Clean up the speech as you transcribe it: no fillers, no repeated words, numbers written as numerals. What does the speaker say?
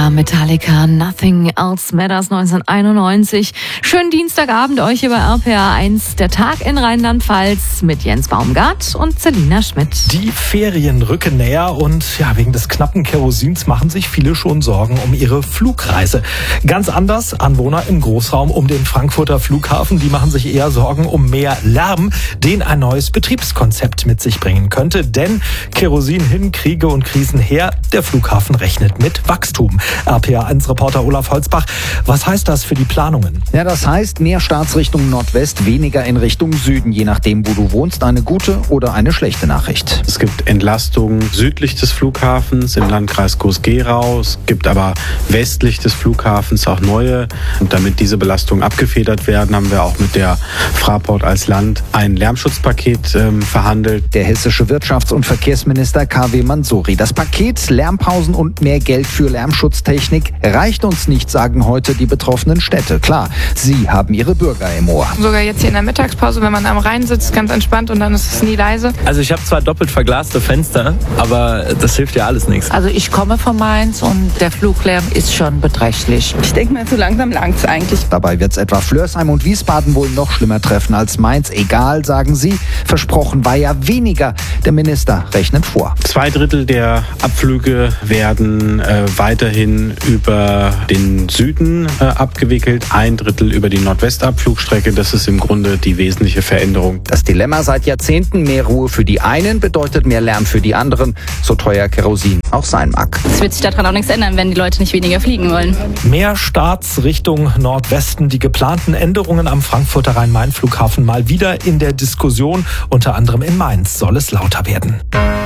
Metallica, Nothing Else Matters 1991. Schönen Dienstagabend euch hier bei RPA1, der Tag in Rheinland-Pfalz mit Jens Baumgart und Selina Schmidt. Die Ferien rücken näher und wegen des knappen Kerosins machen sich viele schon Sorgen um ihre Flugreise. Ganz anders Anwohner im Großraum um den Frankfurter Flughafen, die machen sich eher Sorgen um mehr Lärm, den ein neues Betriebskonzept mit sich bringen könnte. Denn Kerosin hin, Kriege und Krisen her, der Flughafen rechnet mit Wachstum. RPA1-Reporter Olaf Holzbach, was heißt das für die Planungen? Ja, das heißt mehr Staatsrichtung Nordwest, weniger in Richtung Süden, je nachdem, wo du wohnst. Eine gute oder eine schlechte Nachricht. Es gibt Entlastungen südlich des Flughafens im Landkreis Groß-Gerau. Es gibt aber westlich des Flughafens auch neue. Und damit diese Belastungen abgefedert werden, haben wir auch mit der Fraport als Land ein Lärmschutzpaket verhandelt. Der hessische Wirtschafts- und Verkehrsminister KW Mansouri. Das Paket Lärmpausen und mehr Geld für Lärmschutztechnik reicht uns nicht, sagen heute die betroffenen Städte. Klar, sie haben ihre Bürger im Ohr. Sogar jetzt hier in der Mittagspause, wenn man am Rhein sitzt, ganz entspannt und dann ist es nie leise. Also ich habe zwar doppelt verglaste Fenster, aber das hilft ja alles nichts. Also ich komme von Mainz und der Fluglärm ist schon beträchtlich. Ich denke mir, so langsam langt's eigentlich. Dabei wird es etwa Flörsheim und Wiesbaden wohl noch schlimmer treffen als Mainz. Egal, sagen sie. Versprochen war ja weniger. Der Minister rechnet vor. 2/3 der Abflüge werden weiterhin über den Süden abgewickelt, 1/3 über die Nordwestabflugstrecke. Das ist im Grunde die wesentliche Veränderung. Das Dilemma seit Jahrzehnten: mehr Ruhe für die einen bedeutet mehr Lärm für die anderen, so teuer Kerosin auch sein mag. Es wird sich daran auch nichts ändern, wenn die Leute nicht weniger fliegen wollen. Mehr Staatsrichtung Nordwesten. Die geplanten Änderungen am Frankfurter Rhein-Main-Flughafen mal wieder in der Diskussion. Unter anderem in Mainz soll es lauter werden.